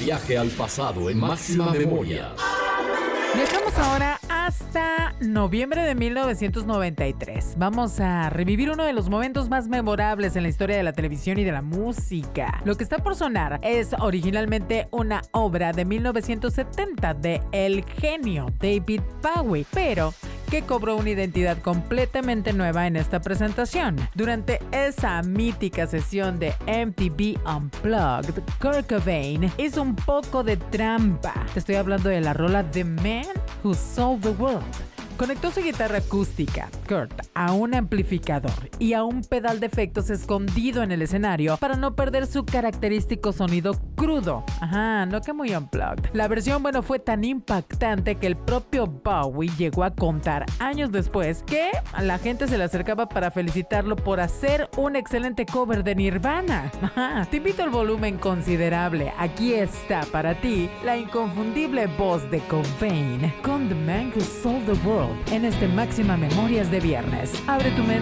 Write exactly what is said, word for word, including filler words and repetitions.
Viaje al pasado en Máxima Memoria. Viajamos ahora hasta noviembre de mil novecientos noventa y tres. Vamos a revivir uno de los momentos más memorables en la historia de la televisión y de la música. Lo que está por sonar es originalmente una obra de mil novecientos setenta de el genio David Bowie, pero que cobró una identidad completamente nueva en esta presentación. Durante esa mítica sesión de M T V Unplugged, Kurt Cobain hizo un poco de trampa. Te estoy hablando de la rola The Man Who Sold the World. Conectó su guitarra acústica, Kurt, a un amplificador y a un pedal de efectos escondido en el escenario para no perder su característico sonido crudo. Ajá, no que muy unplugged. La versión, bueno, fue tan impactante que el propio Bowie llegó a contar años después que a la gente se le acercaba para felicitarlo por hacer un excelente cover de Nirvana. Ajá, te invito al volumen considerable. Aquí está para ti la inconfundible voz de Cobain con The Man Who Sold the World en este Máxima Memorias de viernes. Abre tu mente.